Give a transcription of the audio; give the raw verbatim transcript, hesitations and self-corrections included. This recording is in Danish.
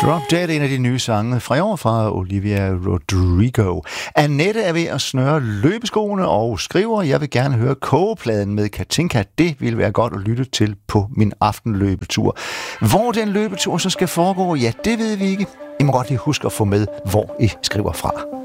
Drop Dead, en af de nye sange fra i år fra Olivia Rodrigo. Annette er ved at snøre løbeskoene og skriver, jeg vil gerne høre kogepladen med Katinka. Det ville være godt at lytte til på min aftenløbetur. Hvor den løbetur så skal foregå, ja, det ved vi ikke. I må godt lige huske at få med, hvor I skriver fra.